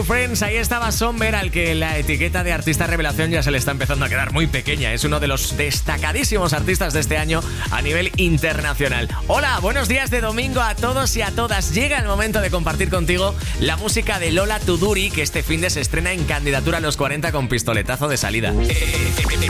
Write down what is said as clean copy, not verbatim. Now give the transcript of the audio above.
Friends, ahí estaba Somber, al que la etiqueta de artista revelación ya se le está empezando a quedar muy pequeña. Es uno de los destacadísimos artistas de este año a nivel internacional. Hola, buenos días de domingo a todos y a todas. Llega el momento de compartir contigo la música de Lola Tuduri, que este finde se estrena en candidatura a los 40 con pistoletazo de salida.